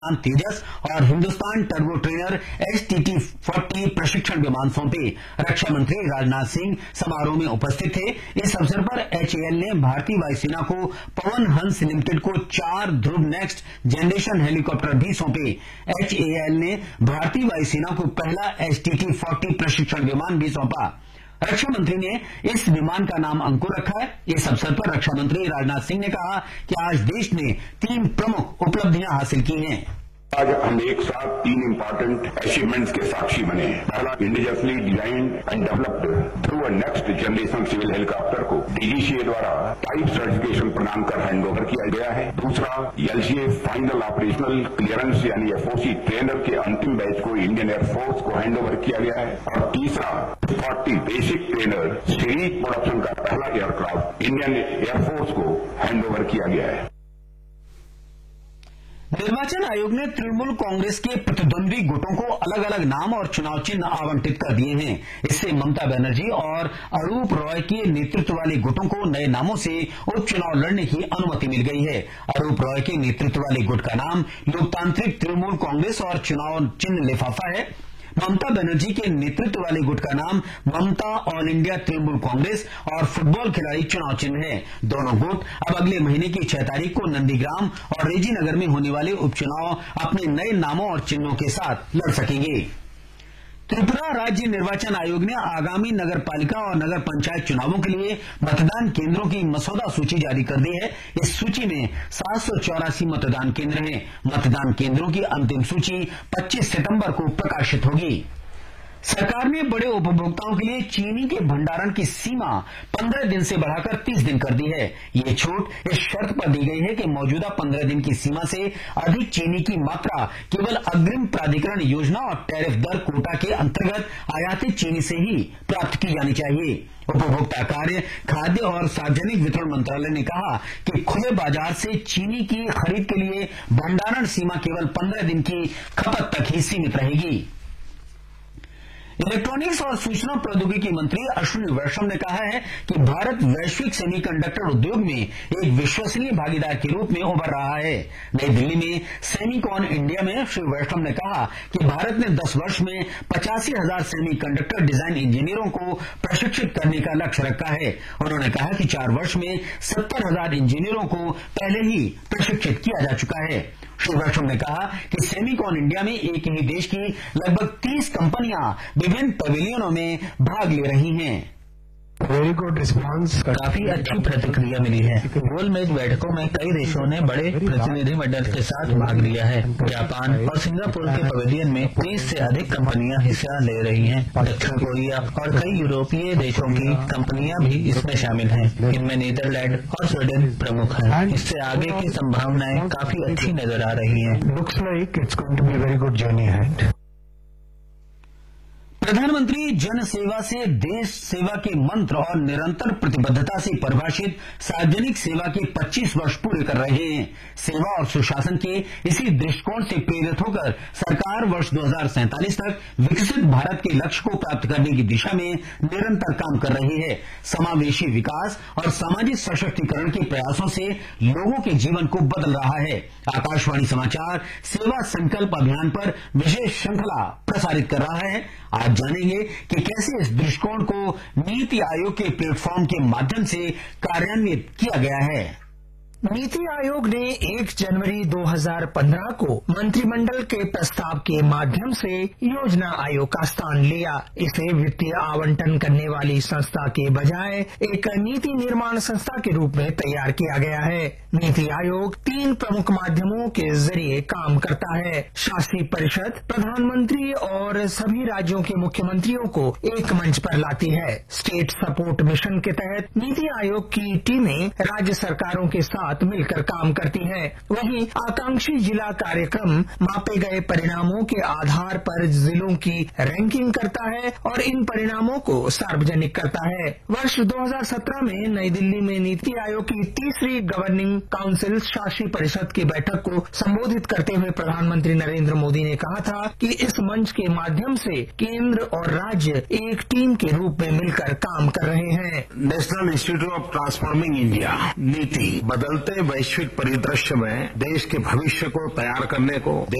तेजस और Hindustan turbo trainer HTT-40 प्रशिक्षण विमान सौंपे। रक्षा मंत्री राजनाथ सिंह समारोह में उपस्थित थे। इस अवसर पर HAL ने भारतीय वायुसेना को पवन हंस लिमिटेड को 4 ध्रुव नेक्स्ट जनरेशन हेलीकॉप्टर भी सौंपे। HAL ने भारतीय वायुसेना को पहला HTT-40 प्रशिक्षण विमान भी सौंपा। रक्षा मंत्री ने इस विमान का नाम अंकुर रखा है। इस अवसर पर रक्षा मंत्री राजनाथ सिंह ने कहा कि आज देश ने 3 प्रमुख उपलब्धियां हासिल की हैं। आज हम एक साथ 3 इम्पोर्टेंट अचीवमेंट्स के साक्षी बने। पहला, indigenously designed and developed through a next generation civil helicopter को DGCA द्वारा टाइप सर्टिफिकेशन प्रदान कर हैंडओवर किया गया है। दूसरा, LCA फाइनल ऑपरेशनल क्लियरेंस यानी FOC ट्रेनर के अंतिम बैच को इंडियन एयरफोर्स को हैंडओवर किया गया है। और तीसरा, 40 बेसिक ट्रेनर सीरीज प्रोडक्शन का पहला एयरक्राफ्ट इंडियन एयरफोर्स को हैंडओवर किया गया है। निर्वाचन आयोग ने तृणमूल कांग्रेस के प्रतिद्वंदी गुटों को अलग अलग नाम और चुनाव चिन्ह आवंटित कर दिए हैं। इससे ममता बनर्जी और अरूप रॉय के नेतृत्व वाले गुटों को नए नामों से उपचुनाव लड़ने की अनुमति मिल गई है। अरूप रॉय के नेतृत्व वाले गुट का नाम लोकतांत्रिक तृणमूल कांग्रेस और चुनाव चिन्ह लिफाफा है। ममता बनर्जी के नेतृत्व वाले गुट का नाम ममता ऑल इंडिया तृणमूल कांग्रेस और फुटबॉल खिलाड़ी चुनाव चिन्ह है। दोनों गुट अब अगले महीने की 6 तारीख को नंदीग्राम और रेजीनगर में होने वाले उपचुनाव अपने नए नामों और चिन्हों के साथ लड़ सकेंगे। त्रिपुरा राज्य निर्वाचन आयोग ने आगामी नगर पालिका और नगर पंचायत चुनावों के लिए मतदान केंद्रों की मसौदा सूची जारी कर दी है। इस सूची में 784 मतदान केंद्र हैं। मतदान केंद्रों की अंतिम सूची 25 सितंबर को प्रकाशित होगी। सरकार ने बड़े उपभोक्ताओं के लिए चीनी के भंडारण की सीमा 15 दिन से बढ़ाकर 30 दिन कर दी है। ये छूट इस शर्त पर दी गई है कि मौजूदा 15 दिन की सीमा से अधिक चीनी की मात्रा केवल अग्रिम प्राधिकरण योजना और टैरिफ दर कोटा के अंतर्गत आयातित चीनी से ही प्राप्त की जानी चाहिए। उपभोक्ता कार्य, खाद्य और सार्वजनिक वितरण मंत्रालय ने कहा कि खुले बाजार से चीनी की खरीद के लिए भंडारण सीमा केवल 15 दिन की खपत तक ही सीमित रहेगी। इलेक्ट्रॉनिक्स और सूचना प्रौद्योगिकी मंत्री अश्विनी वैष्णव ने कहा है कि भारत वैश्विक सेमीकंडक्टर उद्योग में एक विश्वसनीय भागीदार के रूप में उभर रहा है। नई दिल्ली में सेमीकॉन इंडिया में श्री वैष्णव ने कहा कि भारत ने 10 वर्ष में 85,000 सेमीकंडक्टर डिजाइन इंजीनियरों को प्रशिक्षित करने का लक्ष्य रखा है। उन्होंने कहा कि 4 वर्ष में 70,000 इंजीनियरों को पहले ही प्रशिक्षित किया जा चुका है। श्री वैष्णव ने कहा कि सेमीकॉन इंडिया में एक ही देश की लगभग 30 कंपनियां विभिन्न पवेलियनों में भाग ले रही हैं। Very good response. काफी अच्छी प्रतिक्रिया मिली है। गोलमेज बैठकों में कई देशों ने बड़े प्रतिनिधि मंडल के साथ भाग लिया है। जापान और सिंगापुर के पवेलियन में 30 से अधिक कंपनियां हिस्सा ले रही हैं। दक्षिण कोरिया और कई यूरोपीय देशों की कंपनियां भी इसमें शामिल हैं। इनमें नीदरलैंड और स्वीडन प्रमुख हैं। इससे आगे की संभावनाएं काफी अच्छी नजर आ रही हैं। Looks like it's going to be very good journey ahead. प्रधानमंत्री जन सेवा से देश सेवा के मंत्र और निरंतर प्रतिबद्धता से परिभाषित सार्वजनिक सेवा के 25 वर्ष पूरे कर रहे हैं। सेवा और सुशासन के इसी दृष्टिकोण से प्रेरित होकर सरकार वर्ष 2047 तक विकसित भारत के लक्ष्य को प्राप्त करने की दिशा में निरंतर काम कर रही है। समावेशी विकास और सामाजिक सशक्तिकरण के प्रयासों से लोगों के जीवन को बदल रहा है। आकाशवाणी समाचार सेवा संकल्प अभियान पर विशेष श्रृंखला प्रसारित कर रहा है। आज जानेंगे कि कैसे इस दृष्टिकोण को नीति आयोग के प्लेटफॉर्म के माध्यम से कार्यान्वित किया गया है। नीति आयोग ने 1 जनवरी 2015 को मंत्रिमंडल के प्रस्ताव के माध्यम से योजना आयोग का स्थान लिया। इसे वित्तीय आवंटन करने वाली संस्था के बजाय एक नीति निर्माण संस्था के रूप में तैयार किया गया है। नीति आयोग 3 प्रमुख माध्यमों के जरिए काम करता है। शासी परिषद प्रधानमंत्री और सभी राज्यों के मुख्यमंत्रियों को एक मंच पर लाती है। स्टेट सपोर्ट मिशन के तहत नीति आयोग की टीमें राज्य सरकारों के साथ मिलकर काम करती है। वहीं आकांक्षी जिला कार्यक्रम मापे गए परिणामों के आधार पर जिलों की रैंकिंग करता है और इन परिणामों को सार्वजनिक करता है। वर्ष 2017 में नई दिल्ली में नीति आयोग की 3री गवर्निंग काउंसिल शासी परिषद की बैठक को संबोधित करते हुए प्रधानमंत्री नरेंद्र मोदी ने कहा था कि इस मंच के माध्यम से केंद्र और राज्य एक टीम के रूप में मिलकर काम कर रहे हैं। National institute of transforming India नीति बदलते बदलते वैश्विक परिदृश्य में देश के भविष्य को तैयार करने को